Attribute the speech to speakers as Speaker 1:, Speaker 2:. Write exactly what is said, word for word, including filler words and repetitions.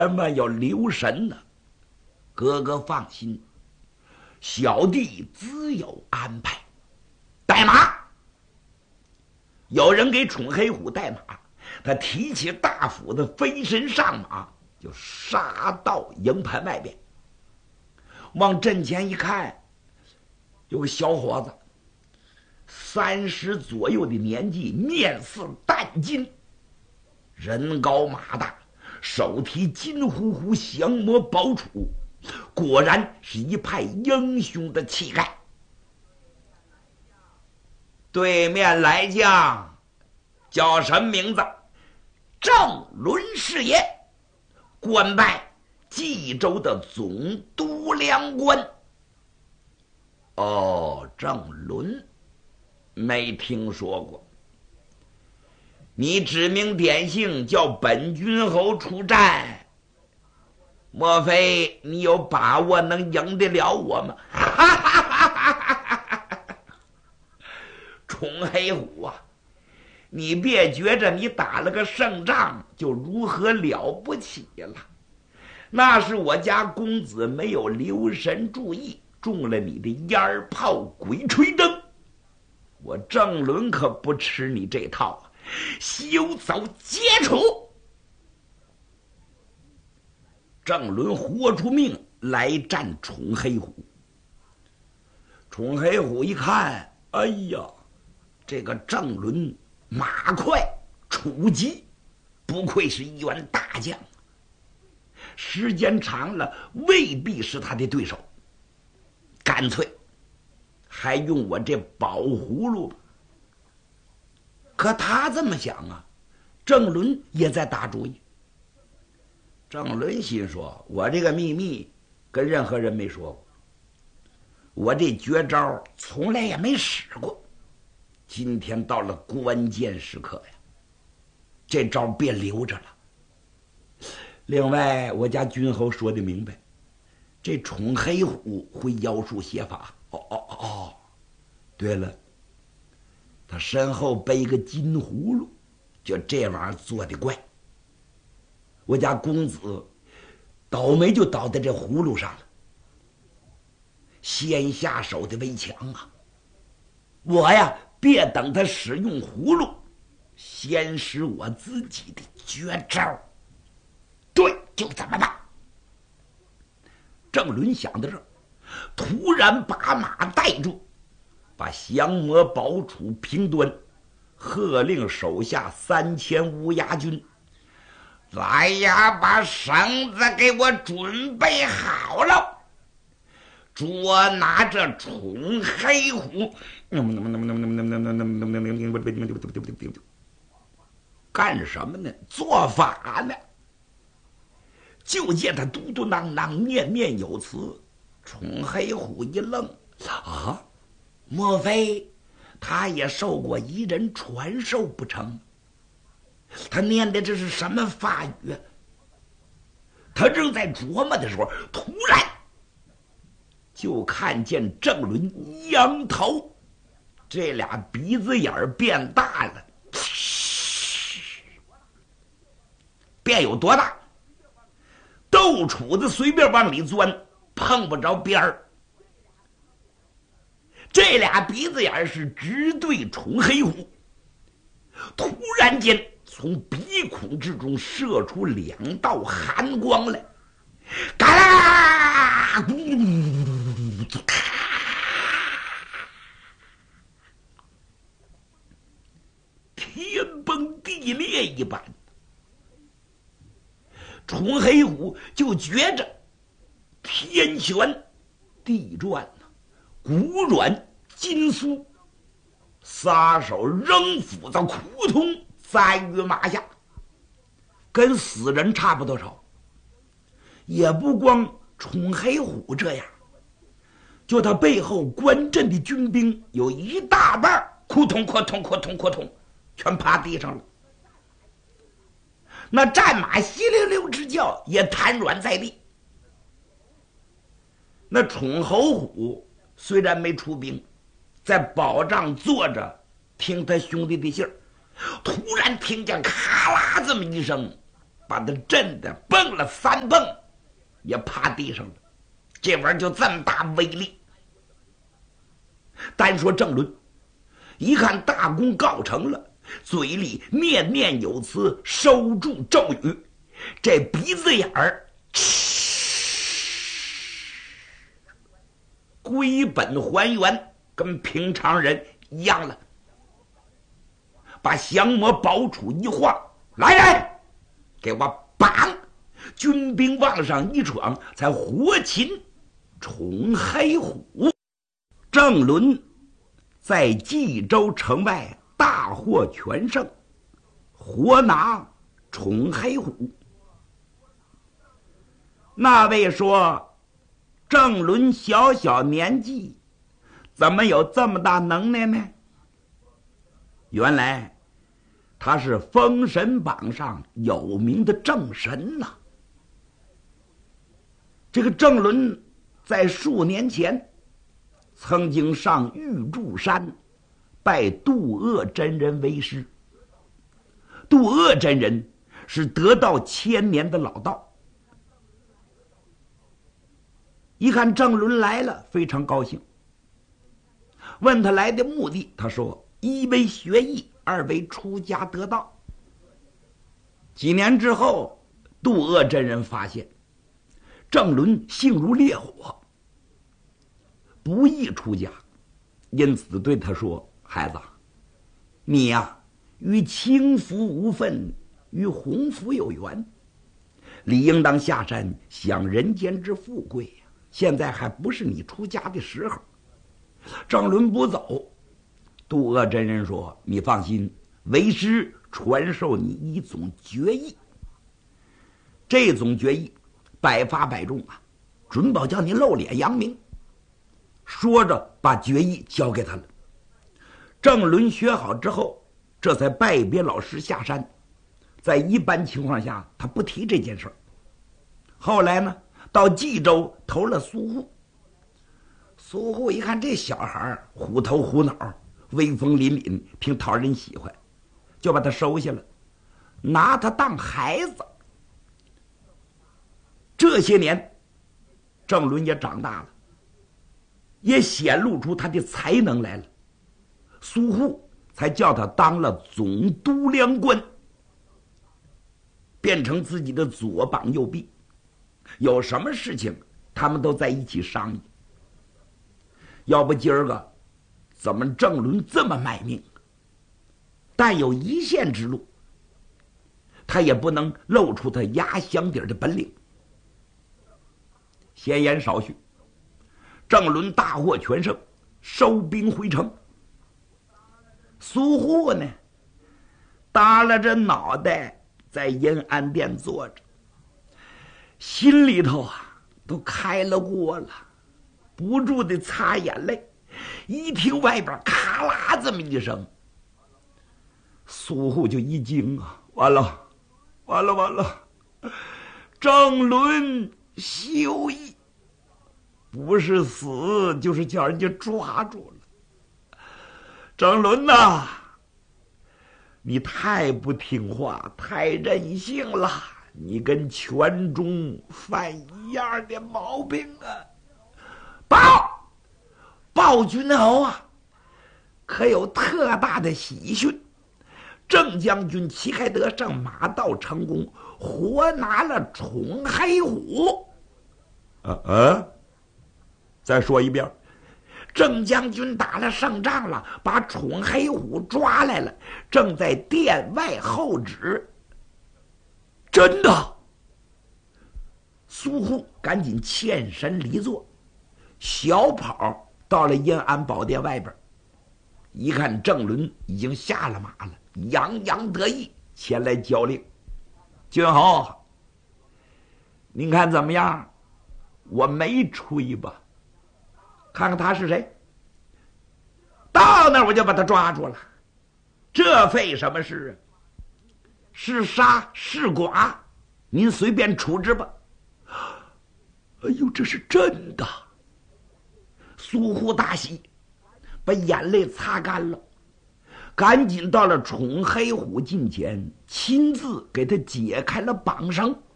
Speaker 1: 们要留神呢。哥哥放心，小弟自有安排。带马，有人给楚黑虎带马，他提起大斧子，飞身上马，就杀到营盘外边。往阵前一看，有个小伙子，三十左右的年纪，面似淡金，人高马大，手提金乎乎降魔宝杵，果然是一派英雄的气概。对面来将叫什么名字？郑伦是也，官拜冀州的总督粮官。哦，郑伦没听说过。你指名点姓叫本君侯出战，莫非你有把握能赢得了我吗？崇黑虎啊，你别觉着你打了个胜仗就如何了不起了，那是我家公子没有留神注意，中了你的烟炮鬼吹灯。我郑伦可不吃你这套啊，休走接触！郑伦豁出命来战崇黑虎。崇黑虎一看，哎呀，这个郑伦马快楚急，不愧是一员大将，时间长了未必是他的对手，干脆还用我这宝葫芦吧。可他这么想啊，郑伦也在打主意。郑伦心说，我这个秘密跟任何人没说过，我这绝招从来也没使过，今天到了关键时刻呀，这招别留着了。另外我家君侯说的明白，这宠黑虎会妖术邪法。哦哦哦哦，对了，他身后背个金葫芦，就这玩意儿做的怪。我家公子倒霉就倒在这葫芦上了，先下手的为强啊！我呀，别等他使用葫芦，先使我自己的绝招。对，就这么办。郑伦想到这儿，突然把马带住，把降魔宝杵平端，喝令手下三千乌鸦军，来呀，把绳子给我准备好了，捉拿着宠黑虎。干什么呢？做法呢。就见他嘟嘟囔囔，念念有词。宠黑虎一愣，啊，莫非他也受过一人传授不成？他念的这是什么法语？他正在琢磨的时候，突然就看见郑伦一扬头，这俩鼻子眼儿变大了，变有多大？豆杵子随便往里钻，碰不着边儿。这俩鼻子眼儿是直对宠黑虎，突然间从鼻孔之中射出两道寒光来，嘎啦，咕，天崩地裂一般。宠黑虎就觉着天旋地转，骨软筋酥，撒手扔斧子，扑通栽于马下，跟死人差不多少。也不光宠黑虎这样，就他背后观阵的军兵有一大半扑通扑通扑通扑通全趴地上了。那战马稀溜溜之叫，也瘫软在地。那宠侯虎虽然没出兵，在保障坐着听他兄弟的信儿，突然听见咔啦这么一声， 把他震得蹦了三蹦，也趴地上了。这玩意儿就这么大威力。单说郑伦，一看大功告成了，嘴里念念有词，收住咒语，这鼻子眼儿归本还原，跟平常人一样了。把降魔宝杵一晃，来人，给我绑！军兵往上一闯，才活擒崇黑虎。郑伦在冀州城外大获全胜，活拿崇黑虎。那位说，郑伦小小年纪，怎么有这么大能耐呢？原来他是封神榜上有名的郑神呐、啊。这个郑伦在数年前曾经上玉柱山拜渡厄真人为师。渡厄真人是得道千年的老道，一看郑伦来了，非常高兴，问他来的目的，他说一为学艺，二为出家得道。几年之后，渡厄真人发现郑伦性如烈火，不易出家，因此对他说：“孩子，你呀、啊，与轻浮无分，与鸿福有缘，理应当下山享人间之富贵呀。现在还不是你出家的时候。”郑伦不走，渡厄真人说：“你放心，为师传授你一种绝艺，这种绝艺百发百中啊，准保叫你露脸扬名。”说着把绝艺交给他了。郑伦学好之后，这才拜别老师下山。在一般情况下，他不提这件事儿。后来呢，到冀州投了苏护。苏护一看这小孩虎头虎脑，威风凛凛，挺讨人喜欢，就把他收下了，拿他当孩子。这些年，郑伦也长大了，也显露出他的才能来了。苏护才叫他当了总督粮官，变成自己的左膀右臂，有什么事情他们都在一起商议。要不今儿个怎么郑伦这么卖命？但有一线之路，他也不能露出他压箱底的本领。闲言少叙，郑伦大获全胜，收兵回城。苏护呢，耷拉着脑袋在延安殿坐着，心里头啊都开了锅了，不住的擦眼泪。一听外边咔啦这么一声，苏护就一惊啊，完了完了完了，郑伦休矣，不是死就是叫人家抓住了。郑伦呐，你太不听话，太任性了，你跟全忠犯一样的毛病啊！报报君侯啊，可有特大的喜讯，郑将军齐开德上马到成功，活拿了崇黑虎。啊啊！再说一遍，郑将军打了胜仗了，把崇黑虎抓来了，正在殿外候旨。真的？苏护赶紧欠身离座，小跑到了延安宝殿外边，一看郑伦已经下了马了，洋洋得意前来交令。君侯，您看怎么样？我没吹吧？看看他是谁。到那儿我就把他抓住了，这费什么事啊？是杀是剐，您随便处置吧。哎呦，这是真的！苏护大喜，把眼泪擦干了。 赶紧到了冲海虎近前，亲自给他解开了绑绳。